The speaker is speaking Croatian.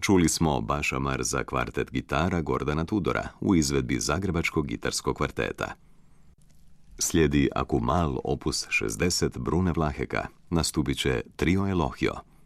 Čuli smo Bašamar za kvartet gitara Gordana Tudora u izvedbi Zagrebačkog gitarskog kvarteta. Slijedi Akumal opus 60 Brune Vlaheka, nastupit će Trio Elohio.